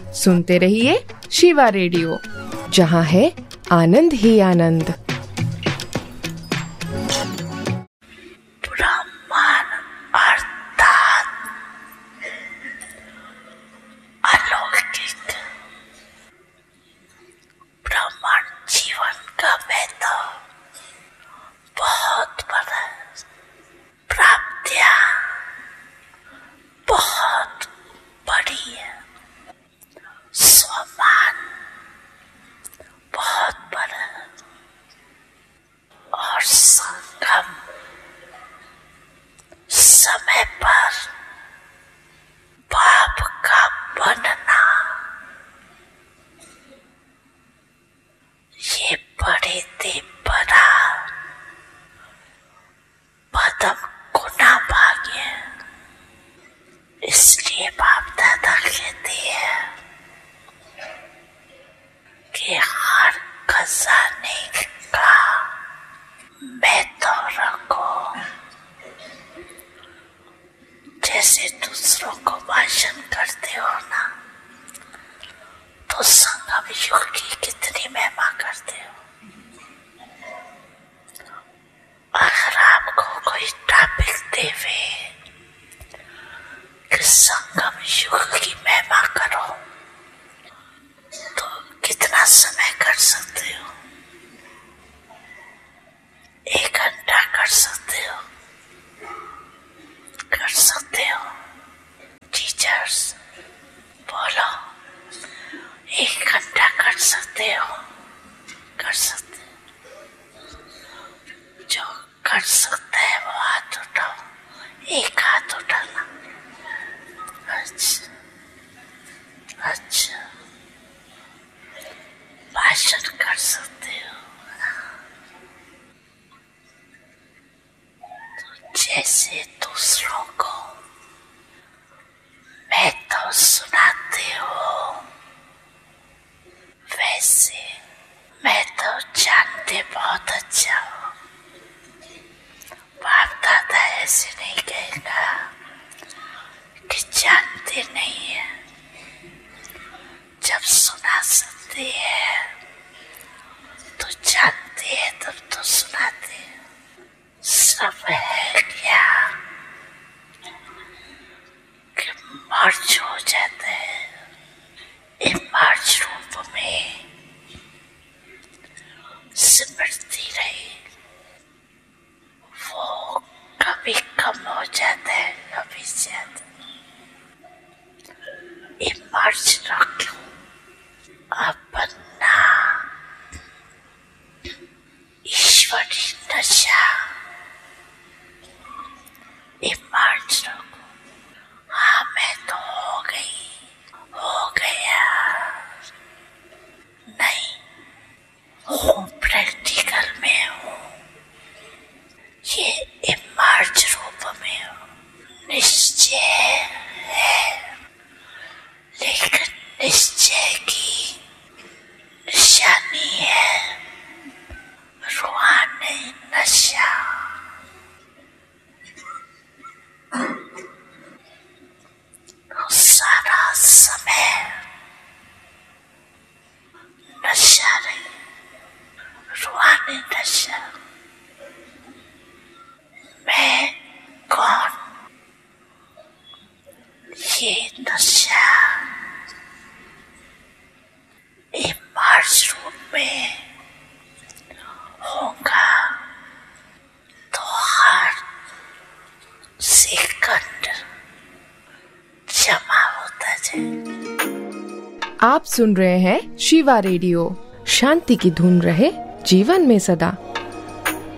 सुनते रहिए शिवा रेडियो, जहाँ है आनंद ही आनंद। ब्रह्मांड अर्थात अलौकिक ब्रह्मांड जीवन का महत्व बहुत बड़ा, प्राप्तियां बहुत बड़ी है, सम्मान बहुत बड़ा और संगम समय पर पाप का बनना, ये बड़े से बड़ा पदम गुना भाग्य। इसलिए बाप दादा कहते हैं कि हर खजाने का महत्व रखो। जैसे दूसरों को भाषण करते हो ना, तो संगम युग की कितनी महिमा करते हो। अगर आपको कोई टॉपिक देवे कि संगम युग की महिमा करो, तो कितना समय कर सकते हो? 1 घंटा कर सकते हो? कर सकते हो? टीचर्स बोलो, 1 घंटा कर सकते हो? कर सकते हो? जो कर सकता है वो हाथ उठाओ, एक हाथ उठाना। अच्छा, भाषण कर सकते हो तो जैसे दूसरों को मैं तो सुनाते हो, वैसे मैं तो जानते बहुत अच्छा हो। बाप दादा ऐसे नहीं कहेगा कि जानते नहीं है। जब सुना सकते हैं तो जानते हैं, तब तो सुनाते हैं। सब है क्या कि मर्ज हो जाता है, इमर्ज रूप में स्मृति रही, वो कभी कम हो जाता है, कभी ज्यादा। इमर्ज रखो अपना ईश्वरी नशा, इमर्ज रखो। हाँ, मैं तो हो गई, हो गया नहीं, हूँ, प्रैक्टिकल में हूँ, ये इमर्ज रूप में हूँ। निश्चय है, लेकिन निश्चय की निशानी है रूहानी नशा। सारा समय नशा नहीं, रूहानी नशा। मैं कौन? ये नशा इमर्ज रूप में होगा तो हर सेकंड जमा होता जाए। आप सुन रहे हैं शिवा रेडियो। शांति की धुन रहे जीवन में सदा।